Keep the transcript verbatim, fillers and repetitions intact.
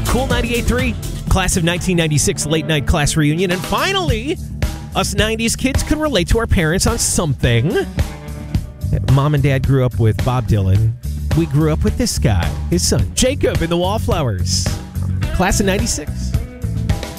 Cool ninety-eight point three, class of nineteen ninety-six late night class reunion. And finally, us nineties kids can relate to our parents on something. Mom and Dad grew up with Bob Dylan. We grew up with this guy, his son, Jacob, in the Wallflowers. Class of ninety-six.